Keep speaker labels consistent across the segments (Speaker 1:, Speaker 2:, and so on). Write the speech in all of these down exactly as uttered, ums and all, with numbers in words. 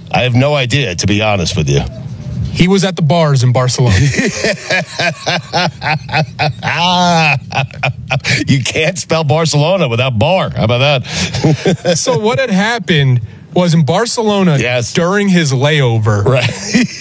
Speaker 1: I have no idea, to be honest with you.
Speaker 2: He was at the bars in Barcelona.
Speaker 1: You can't spell Barcelona without bar. How about that?
Speaker 2: So what had happened was in Barcelona
Speaker 1: yes.
Speaker 2: during his layover,
Speaker 1: right.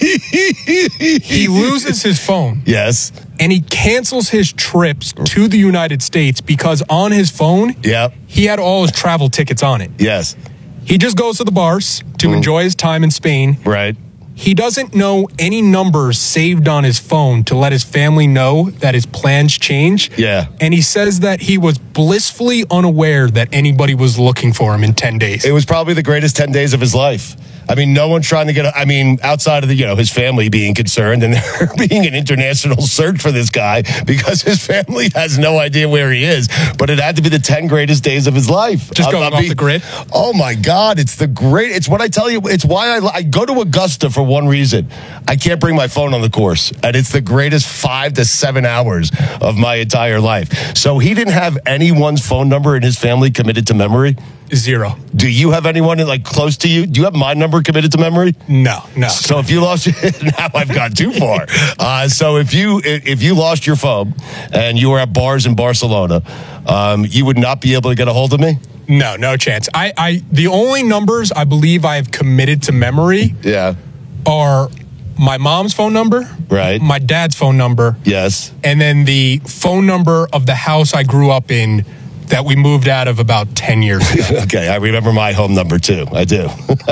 Speaker 2: he loses his phone.
Speaker 1: Yes.
Speaker 2: And he cancels his trips to the United States because on his phone,
Speaker 1: yep.
Speaker 2: he had all his travel tickets on it.
Speaker 1: Yes.
Speaker 2: He just goes to the bars to mm. enjoy his time in Spain.
Speaker 1: Right.
Speaker 2: He doesn't know any numbers saved on his phone to let his family know that his plans change.
Speaker 1: Yeah.
Speaker 2: And he says that he was blissfully unaware that anybody was looking for him in ten days.
Speaker 1: It was probably the greatest ten days of his life. I mean, no one's trying to get, a, I mean, outside of the, you know, his family being concerned and there being an international search for this guy because his family has no idea where he is. But it had to be the ten greatest days of his life.
Speaker 2: Just going off the grid?
Speaker 1: Oh, my God. It's the great, it's what I tell you. It's why I, I go to Augusta for one reason. I can't bring my phone on the course. And it's the greatest five to seven hours of my entire life. So he didn't have anyone's phone number in his family committed to memory?
Speaker 2: Zero.
Speaker 1: Do you have anyone like close to you? Do you have my number committed to memory?
Speaker 2: No, no.
Speaker 1: So if you lost, now I've gone too far. Uh, so if you if you lost your phone and you were at bars in Barcelona, um, you would not be able to get a hold of me?
Speaker 2: No, no chance. I, I the only numbers I believe I have committed to memory,
Speaker 1: yeah,
Speaker 2: are my mom's phone number,
Speaker 1: right,
Speaker 2: my dad's phone number,
Speaker 1: yes, and
Speaker 2: then the phone number of the house I grew up in that we moved out of about ten years ago.
Speaker 1: Okay, I remember my home number too. I do.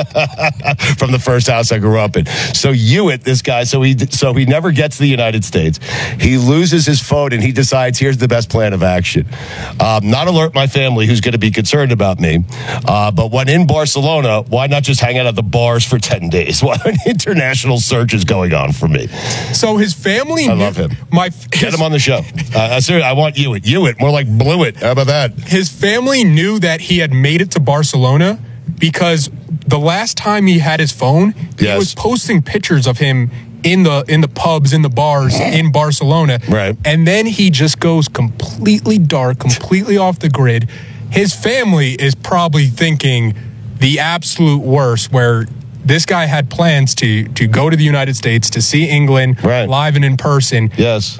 Speaker 1: From the first house I grew up in. So Hewitt, this guy, so he so he never gets to the United States. He loses his phone and he decides, here's the best plan of action. Um, not alert my family who's going to be concerned about me. Uh, but when in Barcelona, why not just hang out at the bars for ten days while an international search is going on for me?
Speaker 2: So his family...
Speaker 1: I love him.
Speaker 2: My,
Speaker 1: his, Get him on the show. Uh, seriously, I want Hewitt. Hewitt, more like Blewett. How about that?
Speaker 2: His family knew that he had made it to Barcelona because the last time he had his phone, he
Speaker 1: yes.
Speaker 2: was posting pictures of him in the in the pubs, in the bars in Barcelona.
Speaker 1: Right.
Speaker 2: And then he just goes completely dark, completely off the grid. His family is probably thinking the absolute worst, where this guy had plans to to go to the United States to see England
Speaker 1: right.
Speaker 2: live and in person.
Speaker 1: Yes.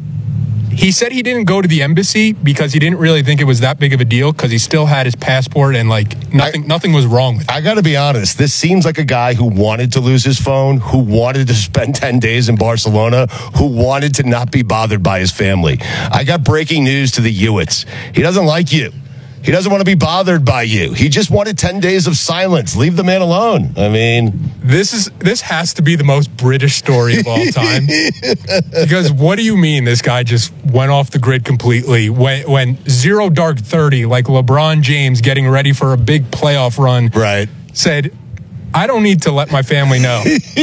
Speaker 2: He said he didn't go to the embassy because he didn't really think it was that big of a deal because he still had his passport and like nothing I, nothing was wrong with it.
Speaker 1: I got to be honest. This seems like a guy who wanted to lose his phone, who wanted to spend ten days in Barcelona, who wanted to not be bothered by his family. I got breaking news to the Hewitts. He doesn't like you. He doesn't want to be bothered by you. He just wanted ten days of silence. Leave the man alone. I mean...
Speaker 2: This is this has to be the most British story of all time. Because what do you mean this guy just went off the grid completely when, when zero dark thirty, like LeBron James getting ready for a big playoff run,
Speaker 1: right.
Speaker 2: said, I don't need to let my family know.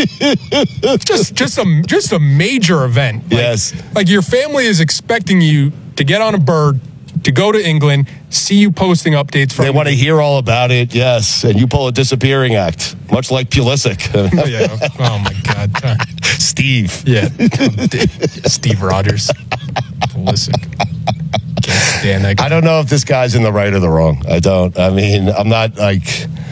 Speaker 2: just just a, just a major event. Like,
Speaker 1: yes.
Speaker 2: Like your family is expecting you to get on a bird, to go to England, see you posting updates from...
Speaker 1: They want to hear all about it, yes. And you pull a disappearing act, much like Pulisic.
Speaker 2: yeah. Oh, my God.
Speaker 1: Steve.
Speaker 2: Yeah. Steve Rogers. Pulisic. Can't stand that guy.
Speaker 1: I don't know if this guy's in the right or the wrong. I don't. I mean, I'm not like...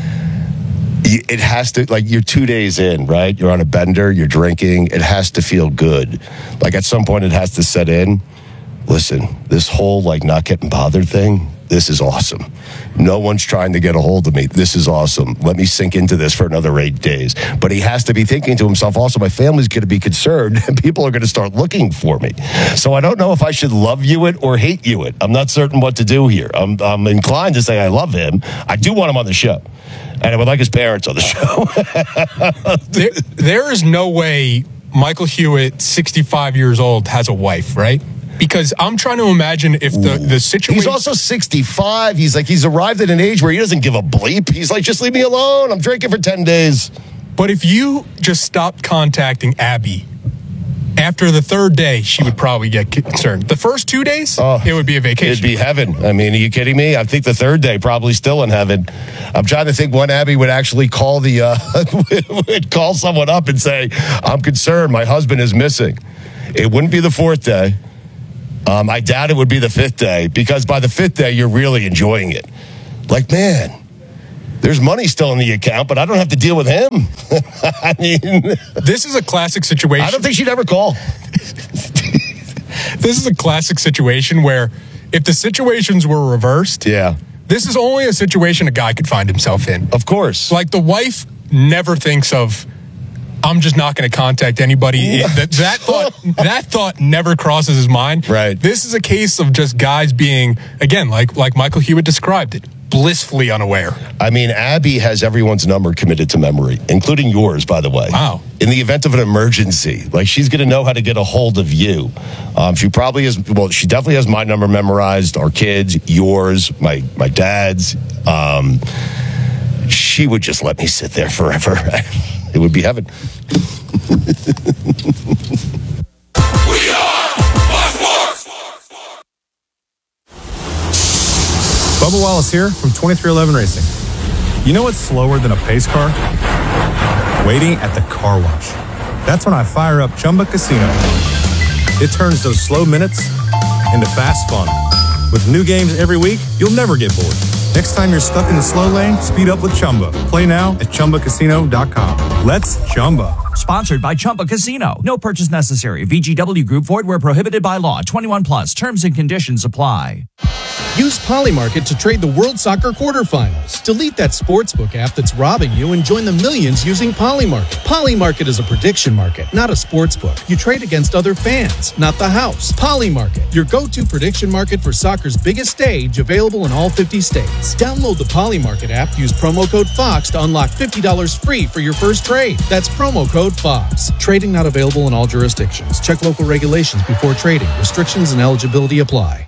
Speaker 1: It has to, like, you're two days in, right? You're on a bender, you're drinking. It has to feel good. Like, at some point, it has to set in. Listen, this whole, like, not getting bothered thing, this is awesome. No one's trying to get a hold of me. This is awesome. Let me sink into this for another eight days. But he has to be thinking to himself, also, my family's going to be concerned, and people are going to start looking for me. So I don't know if I should love Hewitt or hate Hewitt. I'm not certain what to do here. I'm, I'm inclined to say I love him. I do want him on the show. And I would like his parents on the show.
Speaker 2: there, there is no way Michael Hewitt, sixty-five years old, has a wife, right? Because I'm trying to imagine if the, the situation...
Speaker 1: He's also sixty-five. He's like, he's arrived at an age where he doesn't give a bleep. He's like, just leave me alone. I'm drinking for ten days.
Speaker 2: But if you just stopped contacting Abby, after the third day, she would probably get concerned. The first two days, oh, it would be a vacation.
Speaker 1: It'd be heaven. I mean, are you kidding me? I think the third day, probably still in heaven. I'm trying to think when Abby would actually call the uh, would call someone up and say, I'm concerned, my husband is missing. It wouldn't be the fourth day. Um, I doubt it would be the fifth day, because by the fifth day, you're really enjoying it. Like, man, There's money still in the account, but I don't have to deal with him. I mean,
Speaker 2: this is a classic situation.
Speaker 1: I don't think she'd ever call.
Speaker 2: This is a classic situation where if the situations were reversed,
Speaker 1: yeah,
Speaker 2: this is only a situation a guy could find himself in.
Speaker 1: Of course.
Speaker 2: Like the wife never thinks of, I'm just not going to contact anybody. that, that thought that thought never crosses his mind.
Speaker 1: Right.
Speaker 2: This is a case of just guys being, again, like like Michael Hewitt described it, blissfully unaware.
Speaker 1: I mean, Abby has everyone's number committed to memory, including yours, by the way.
Speaker 2: Wow.
Speaker 1: In the event of an emergency, like she's going to know how to get a hold of you. Um, she probably has, well, she definitely has my number memorized, our kids, yours, my, my dad's. Um, she would just let me sit there forever. It would be heaven.
Speaker 3: We are Fox Sports.
Speaker 4: Bubba Wallace here from twenty-three eleven Racing. You know what's slower than a pace car? Waiting at the car wash. That's when I fire up Chumba Casino. It turns those slow minutes into fast fun. With new games every week, you'll never get bored. Next time you're stuck in the slow lane, speed up with Chumba. Play now at Chumba Casino dot com. Let's Chumba.
Speaker 5: Sponsored by Chumba Casino. No purchase necessary. V G W Group. Void where prohibited by law. twenty-one plus. Terms and conditions apply.
Speaker 6: Use Polymarket to trade the World Soccer quarterfinals. Delete that sportsbook app that's robbing you and join the millions using Polymarket. Polymarket is a prediction market, not a sportsbook. You trade against other fans, not the house. Polymarket, your go-to prediction market for soccer's biggest stage, available in all fifty states. Download the Polymarket app, use promo code FOX to unlock fifty dollars free for your first trade. That's promo code FOX. Trading not available in all jurisdictions. Check local regulations before trading. Restrictions and eligibility apply.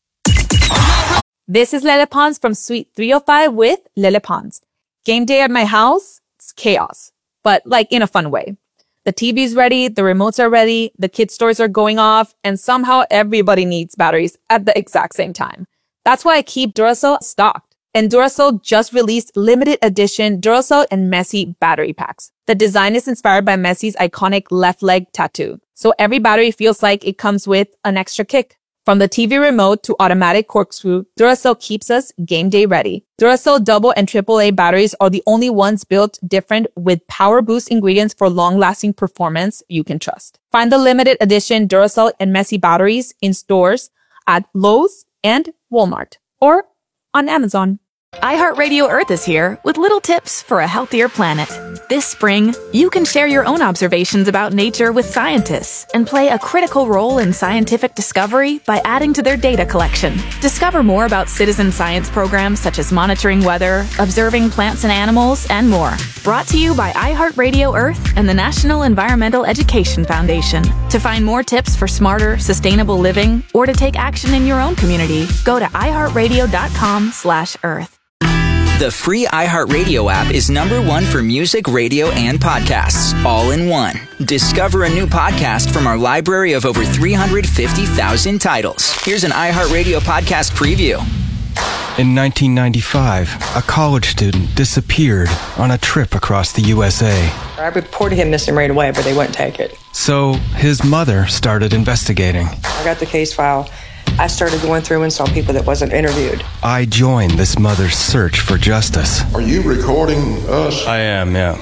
Speaker 7: This is Lele Pons from Suite three oh five with Lele Pons. Game day at my house, it's chaos, but like in a fun way. The T V's ready, the remotes are ready, the kids' toys are going off, and somehow everybody needs batteries at the exact same time. That's why I keep Duracell stocked. And Duracell just released limited edition Duracell and Messi battery packs. The design is inspired by Messi's iconic left leg tattoo. So every battery feels like it comes with an extra kick. From the T V remote to automatic corkscrew, Duracell keeps us game day ready. Duracell double and triple A batteries are the only ones built different with power boost ingredients for long-lasting performance you can trust. Find the limited edition Duracell and Messi batteries in stores at Lowe's and Walmart or on Amazon.
Speaker 8: iHeartRadio Earth is here with little tips for a healthier planet. This spring, you can share your own observations about nature with scientists and play a critical role in scientific discovery by adding to their data collection. Discover more about citizen science programs such as monitoring weather, observing plants and animals, and more. Brought to you by iHeartRadio Earth and the National Environmental Education Foundation. To find more tips for smarter, sustainable living or to take action in your own community, go to iHeartRadio.com slash Earth.
Speaker 9: The free iHeartRadio app is number one for music, radio, and podcasts, all in one. Discover a new podcast from our library of over three hundred fifty thousand titles. Here's an iHeartRadio podcast preview.
Speaker 10: In nineteen ninety-five, a college student disappeared on a trip across the U S A.
Speaker 11: I reported him missing right away, but they wouldn't take it.
Speaker 10: So his mother started investigating.
Speaker 11: I got the case file. I started going through and saw people that wasn't interviewed.
Speaker 10: I joined this mother's search for justice.
Speaker 3: Are you recording us?
Speaker 10: I am, yeah.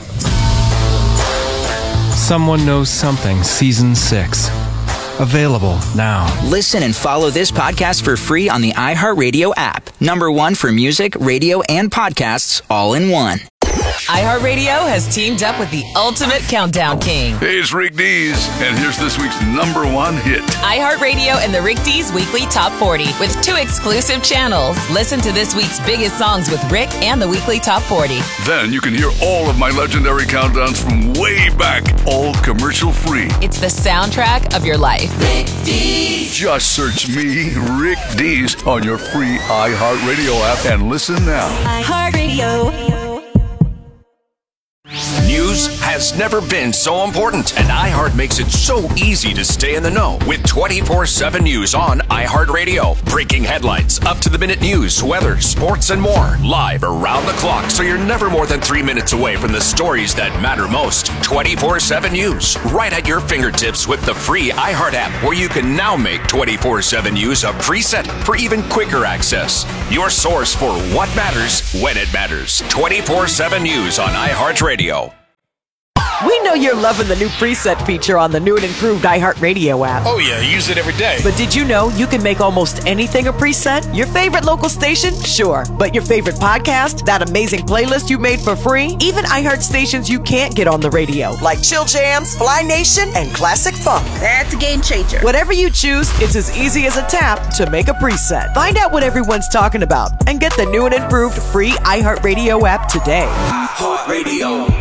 Speaker 10: Someone Knows Something, Season six. Available now.
Speaker 9: Listen and follow this podcast for free on the iHeartRadio app. Number one for music, radio, and podcasts, all in one.
Speaker 12: iHeartRadio has teamed up with the ultimate countdown king.
Speaker 3: Hey, it's Rick Dees, and here's this week's number one hit.
Speaker 12: iHeartRadio and the Rick Dees Weekly Top forty with two exclusive channels. Listen to this week's biggest songs with Rick and the Weekly Top forty.
Speaker 3: Then you can hear all of my legendary countdowns from way back, all commercial free.
Speaker 12: It's the soundtrack of your life.
Speaker 3: Rick Dees. Just search me, Rick Dees, on your free iHeartRadio app and listen now.
Speaker 12: iHeartRadio.
Speaker 3: News,
Speaker 13: has never been so important, and iHeart makes it so easy to stay in the know with twenty-four seven news on iHeartRadio. Breaking headlines, up-to-the-minute news, weather, sports, and more. Live around the clock, so you're never more than three minutes away from the stories that matter most. twenty-four seven news, right at your fingertips with the free iHeart app, where you can now make twenty-four seven news a preset for even quicker access. Your source for what matters when it matters. twenty-four seven news on iHeartRadio.
Speaker 14: We know you're loving the new preset feature on the new and improved iHeartRadio app.
Speaker 15: Oh yeah, I use it every day.
Speaker 14: But did you know you can make almost anything a preset? Your favorite local station? Sure. But your favorite podcast? That amazing playlist you made for free? Even iHeart stations you can't get on the radio, like Chill Jams, Fly Nation, and Classic Funk.
Speaker 16: That's a game changer.
Speaker 14: Whatever you choose, it's as easy as a tap to make a preset. Find out what everyone's talking about and get the new and improved free iHeartRadio app today.
Speaker 13: iHeartRadio.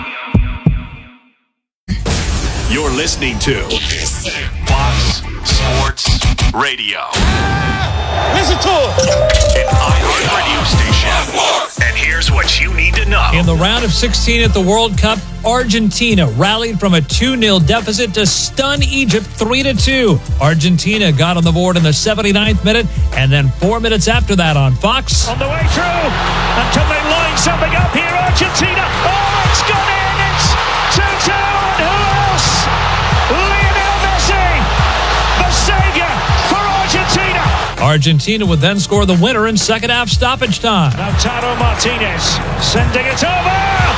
Speaker 3: You're listening to Fox Sports Radio.
Speaker 17: Listen to
Speaker 3: it. An iHeart radio station. And here's what you need to know.
Speaker 18: In the round of sixteen at the World Cup, Argentina rallied from a two nil deficit to stun Egypt three to two. Argentina got on the board in the seventy-ninth minute, and then four minutes after that on Fox.
Speaker 17: On the way through until they line something up here. Argentina. Oh, it's gone in. It's two two. And who else? Lionel Messi, the savior for Argentina.
Speaker 18: Argentina would then score the winner in second half stoppage time.
Speaker 17: Lautaro Martinez sending it over.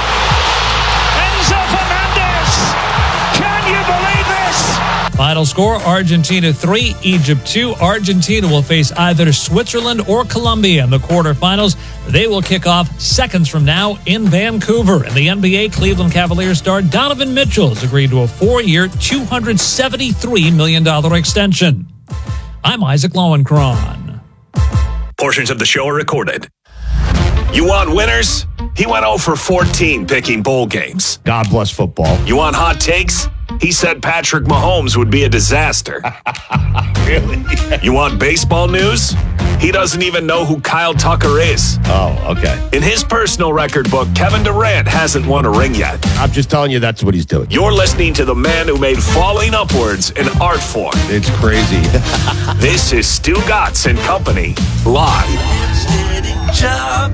Speaker 17: Enzo Fernandez. Can you believe this?
Speaker 18: Final score, Argentina three, Egypt two. Argentina will face either Switzerland or Colombia in the quarterfinals. They will kick off seconds from now in Vancouver. In the N B A, Cleveland Cavaliers star Donovan Mitchell has agreed to a four-year, two hundred seventy-three million dollars extension. I'm Isaac Lowenkron.
Speaker 3: Portions of the show are recorded. You want winners? He went oh for fourteen picking bowl games.
Speaker 1: God bless football.
Speaker 3: You want hot takes? He said Patrick Mahomes would be a disaster.
Speaker 1: Really?
Speaker 3: You want baseball news? He doesn't even know who Kyle Tucker is.
Speaker 1: Oh, okay.
Speaker 3: In his personal record book, Kevin Durant hasn't won a ring yet.
Speaker 1: I'm just telling you that's what he's doing.
Speaker 3: You're listening to the man who made falling upwards an art form.
Speaker 1: It's crazy.
Speaker 3: This is Stu Gatz and Company, live.
Speaker 19: Job,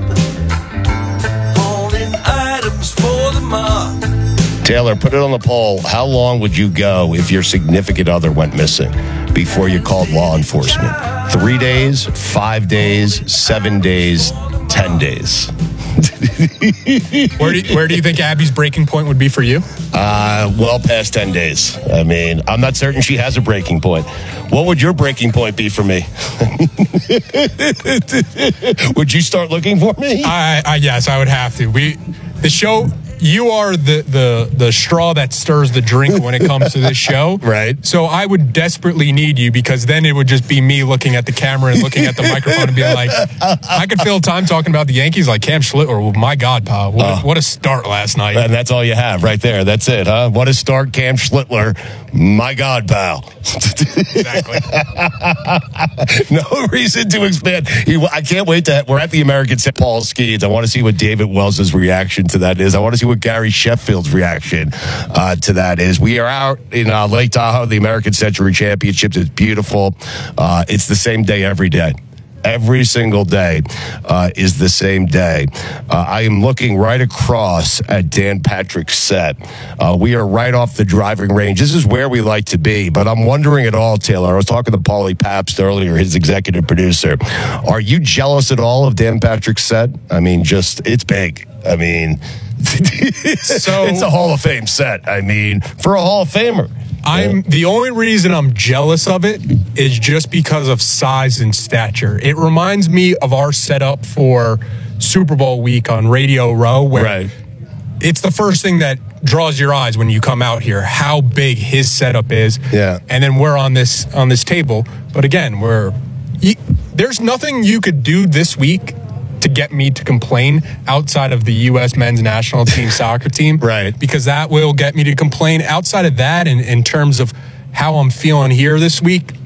Speaker 19: holding items for the mob.
Speaker 1: Taylor, put it on the poll. How long would you go if your significant other went missing before you called law enforcement? Three days, five days, seven days, ten days.
Speaker 2: where, do you, where do you think Abby's breaking point would be for you?
Speaker 1: Uh, well past ten days. I mean, I'm not certain she has a breaking point. What would your breaking point be for me? Would you start looking for me?
Speaker 2: I, I yes, I would have to. We the show. You are the, the the straw that stirs the drink when it comes to this show.
Speaker 1: Right.
Speaker 2: So I would desperately need you, because then it would just be me looking at the camera and looking at the microphone and being like, I could fill time talking about the Yankees like Cam Schlittler. Well, my God, pal. What, uh, a, what a start last night.
Speaker 1: And that's all you have right there. That's it, huh? What a start, Cam Schlittler. My God, pal.
Speaker 2: Exactly.
Speaker 1: No reason to expand. He, I can't wait to. We're at the American St. Paul Skeets. I want to see what David Wells' reaction to that is. I want to see what Gary Sheffield's reaction uh, to that is. We are out in uh, Lake Tahoe, the American Century Championships. It's beautiful. Uh, it's the same day every day. Every single day uh, is the same day. Uh, I am looking right across at Dan Patrick's set. Uh, we are right off the driving range. This is where we like to be, but I'm wondering at all, Taylor. I was talking to Paulie Pabst earlier, his executive producer. Are you jealous at all of Dan Patrick's set? I mean, just, it's big. I mean, so it's a Hall of Fame set. I mean, for a Hall of Famer.
Speaker 2: I'm the only reason I'm jealous of it is just because of size and stature. It reminds me of our setup for Super Bowl week on Radio Row, where
Speaker 1: right.
Speaker 2: it's the first thing that draws your eyes when you come out here, how big his setup is.
Speaker 1: Yeah.
Speaker 2: And then we're on this on this table. But again, we're you, there's nothing you could do this week to get me to complain outside of the U S men's national team soccer team.
Speaker 1: Right.
Speaker 2: Because that will get me to complain. Outside of that, in, in terms of how I'm feeling here this week,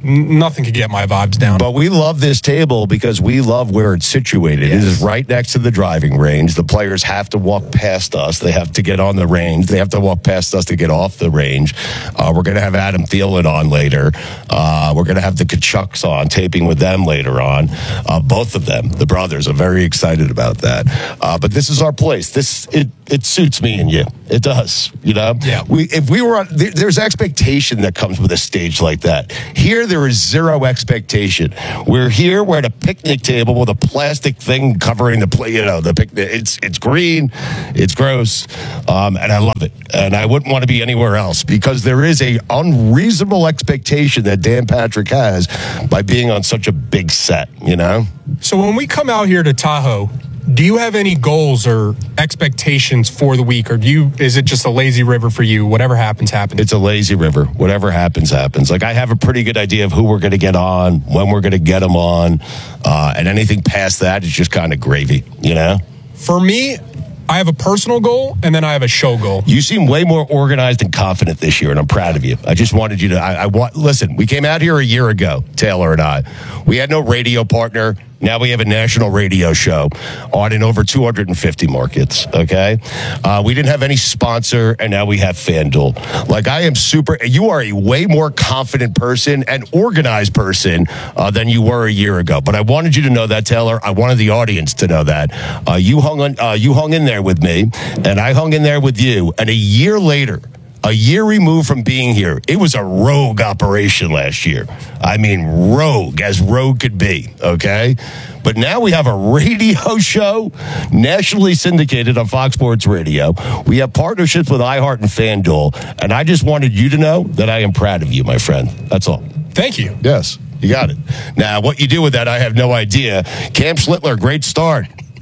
Speaker 2: n- nothing could get my vibes down.
Speaker 1: But we love this table because we love where it's situated. Yes. It is right next to the driving range. The players have to walk past us. They have to get on the range. They have to walk past us to get off the range. Uh, we're going to have Adam Thielen on later. Uh, we're going to have the Kachucks on, taping with them later on. Uh, both of them, the brothers, are very excited about that. Uh, but this is our place. This it it suits me and you. It does. You know.
Speaker 2: Yeah.
Speaker 1: We if we were on, there, there's expectation that comes with a stage like that. Here there is zero expectation. We're here. We're at a picnic table with a plastic thing covering the play. You know, the picnic. It's it's green. It's gross, um, and I love it. And I wouldn't want to be anywhere else because there is a unreasonable expectation that Dan Patrick has by being on such a big set. You know.
Speaker 2: So when we come out here to Tahoe, do you have any goals or expectations for the week, or do you? Is it just a lazy river for you? Whatever happens, happens.
Speaker 1: It's a lazy river. Whatever happens, happens. Like I have a pretty good idea of who we're going to get on, when we're going to get them on, uh, and anything past that is just kind of gravy. You know.
Speaker 2: For me, I have a personal goal, and then I have a show goal.
Speaker 1: You seem way more organized and confident this year, and I'm proud of you. I just wanted you to. I, I want. Listen, we came out here a year ago, Taylor and I. We had no radio partner. Now we have a national radio show on in over two hundred fifty markets, okay? Uh, we didn't have any sponsor, and now we have FanDuel. Like, I am super... You are a way more confident person and organized person uh, than you were a year ago. But I wanted you to know that, Taylor. I wanted the audience to know that. Uh, you hung on, uh, you hung in there with me, and I hung in there with you. And a year later... A year removed from being here, it was a rogue operation last year. I mean, rogue, as rogue could be, okay? But now we have a radio show, nationally syndicated on Fox Sports Radio. We have partnerships with iHeart and FanDuel, and I just wanted you to know that I am proud of you, my friend. That's all.
Speaker 2: Thank you.
Speaker 1: Yes, you got it. Now, what you do with that, I have no idea. Cam Schlittler, great start,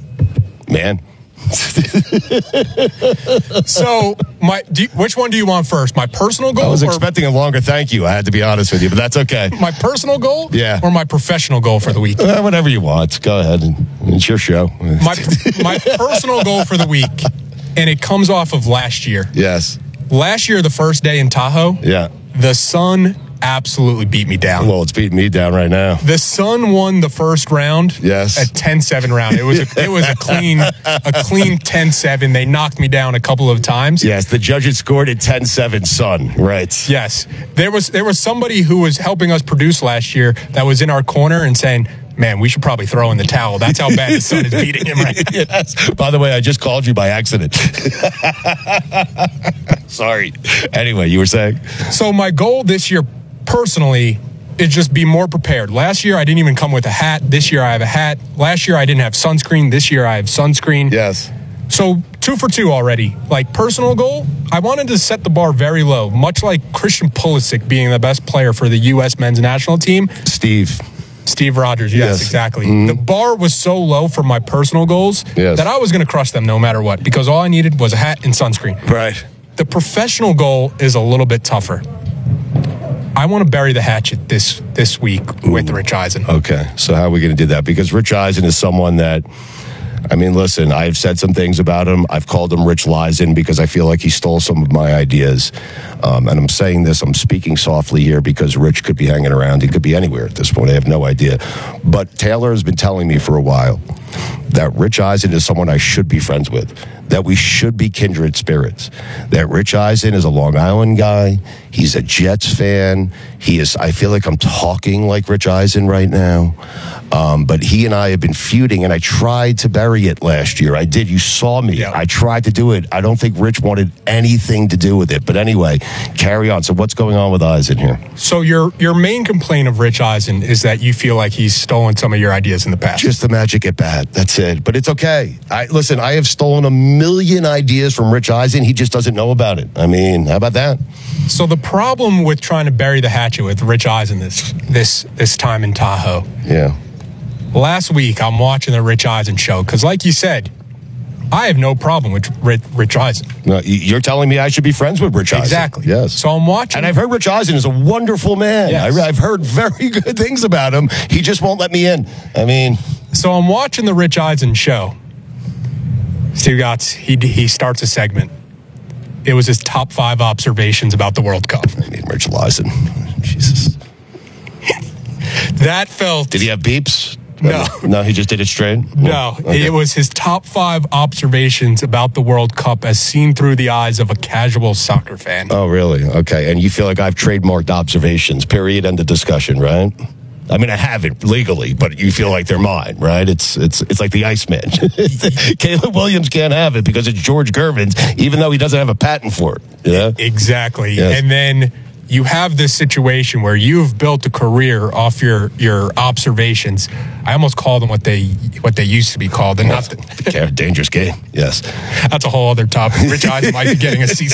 Speaker 1: man.
Speaker 2: So, my, do you, which one do you want first? My personal goal?
Speaker 1: I was
Speaker 2: or
Speaker 1: expecting a longer thank you. I had to be honest with you, but that's okay.
Speaker 2: My personal goal?
Speaker 1: Yeah.
Speaker 2: Or my professional goal for the week?
Speaker 1: Uh, whatever you want. Go ahead. It's your show.
Speaker 2: My, my personal goal for the week, and it comes off of last year.
Speaker 1: Yes.
Speaker 2: Last year, the first day in Tahoe,
Speaker 1: yeah,
Speaker 2: the sun absolutely beat me down.
Speaker 1: Well, it's beating me down right now.
Speaker 2: The Sun won the first round.
Speaker 1: Yes.
Speaker 2: A ten seven round. It was a, it was a clean a clean ten seven. They knocked me down a couple of times.
Speaker 1: Yes, the judges scored at ten seven Sun. Right.
Speaker 2: Yes. There was there was somebody who was helping us produce last year that was in our corner and saying, man, we should probably throw in the towel. That's how bad the Sun is beating him right now.
Speaker 1: Yes. By the way, I just called you by accident. Sorry. Anyway, you were saying?
Speaker 2: So my goal this year, personally, is just be more prepared. Last year, I didn't even come with a hat. This year, I have a hat. Last year, I didn't have sunscreen. This year, I have sunscreen.
Speaker 1: Yes.
Speaker 2: So two for two already. Like, personal goal, I wanted to set the bar very low, much like Christian Pulisic being the best player for the U S men's national team.
Speaker 1: Steve.
Speaker 2: Steve Rogers, yes,
Speaker 1: yes.
Speaker 2: exactly.
Speaker 1: Mm-hmm.
Speaker 2: The bar was so low for my personal goals
Speaker 1: yes.
Speaker 2: that I was going to crush them no matter what, because all I needed was a hat and sunscreen.
Speaker 1: Right.
Speaker 2: The professional goal is a little bit tougher. I want to bury the hatchet this this week Ooh. with Rich Eisen.
Speaker 1: Okay, so how are we going to do that? Because Rich Eisen is someone that, I mean, listen, I've said some things about him. I've called him Rich Lizen because I feel like he stole some of my ideas. Um, and I'm saying this, I'm speaking softly here because Rich could be hanging around. He could be anywhere at this point. I have no idea. But Taylor has been telling me for a while that Rich Eisen is someone I should be friends with, that we should be kindred spirits, that Rich Eisen is a Long Island guy. He's a Jets fan. He is, I feel like I'm talking like Rich Eisen right now. Um, but he and I have been feuding, and I tried to bury it last year. I did. You saw me. Yeah. I tried to do it. I don't think Rich wanted anything to do with it. But anyway, carry on. So what's going on with Eisen here?
Speaker 2: So your your main complaint of Rich Eisen is that you feel like he's stolen some of your ideas in the past.
Speaker 1: Just the magic at bat. That's it. But it's okay. I listen, I have stolen a million ideas from Rich Eisen. He just doesn't know about it. I mean, how about that?
Speaker 2: So the problem with trying to bury the hatchet with Rich Eisen this this this time in Tahoe.
Speaker 1: Yeah.
Speaker 2: Last week, I'm watching the Rich Eisen show because, like you said, I have no problem with Rich, Rich Eisen.
Speaker 1: No, you're telling me I should be friends with Rich Eisen.
Speaker 2: Exactly.
Speaker 1: Yes.
Speaker 2: So I'm watching.
Speaker 1: And I've heard Rich Eisen is a wonderful man.
Speaker 2: Yes.
Speaker 1: I, I've heard very good things about him. He just won't let me in. I mean.
Speaker 2: So I'm watching the Rich Eisen show. Steve Gotts, he, he starts a segment. It was his top five observations about the World Cup.
Speaker 1: I mean, Rich Eisen. Jesus.
Speaker 2: That felt.
Speaker 1: Did he have beeps?
Speaker 2: No.
Speaker 1: No, he just did it straight?
Speaker 2: No,
Speaker 1: Okay.
Speaker 2: it was his top five observations about the World Cup as seen through the eyes of a casual soccer fan.
Speaker 1: Oh, really? Okay. And you feel like I've trademarked observations, period, end of discussion, right? I mean, I haven't legally, but you feel like they're mine, right? It's it's it's like the Iceman. Caleb Williams can't have it because it's George Gervin's, even though he doesn't have a patent for it. Yeah,
Speaker 2: Exactly.
Speaker 1: Yes.
Speaker 2: And then you have this situation where you've built a career off your your observations. I almost call them what they what they used to be called, and not the,
Speaker 1: dangerous game. Yes,
Speaker 2: that's a whole other topic. Rich Eisen might be getting a cease